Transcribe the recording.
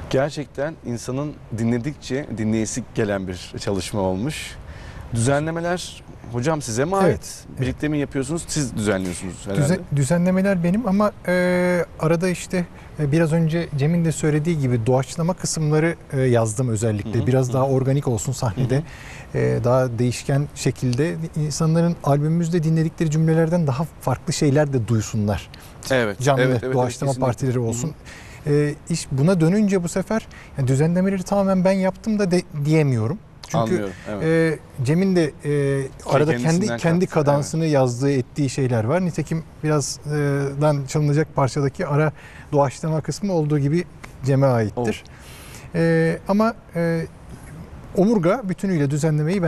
Gerçekten insanın dinledikçe dinleyesi gelen bir çalışma olmuş. Düzenlemeler hocam size mi ait? Evet. Birlikte mi yapıyorsunuz? Siz düzenliyorsunuz herhalde. Düzenlemeler benim ama arada işte biraz önce Cem'in de söylediği gibi doğaçlama kısımları yazdım özellikle. Hı hı, Biraz hı. daha organik olsun sahnede. Hı hı. Daha değişken şekilde insanların albümümüzde dinledikleri cümlelerden daha farklı şeyler de duysunlar. Evet. Canlı evet, doğaçlama kesinlikle. partileri Hı hı. olsun. İş buna dönünce bu sefer yani düzenlemeleri tamamen ben yaptım da diyemiyorum. Çünkü Anlıyorum. Evet. Cem'in de arada kendisinden kendi kattı, kadansını yazdığı ettiği şeyler var. Nitekim birazdan çalınacak parçadaki ara doğaçlama kısmı olduğu gibi Cem'e aittir. Ama omurga bütünüyle düzenlemeyi